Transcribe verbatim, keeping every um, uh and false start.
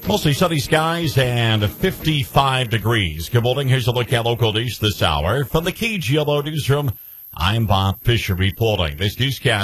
Mostly sunny skies and fifty-five degrees. Good morning. Here's a look at local news this hour. From the K G L O Newsroom, I'm Bob Fisher reporting. This newscast